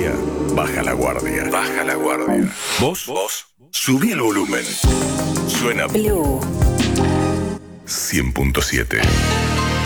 guardia, baja la guardia. Baja la guardia. Vos, subí el volumen. Suena Blue 100.7.